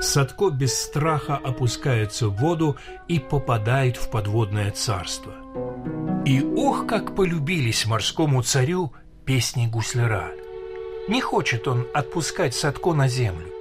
Садко без страха опускается в воду и попадает в подводное царство. И ох, как полюбились морскому царю песни гусляра! Не хочет он отпускать Садко на землю.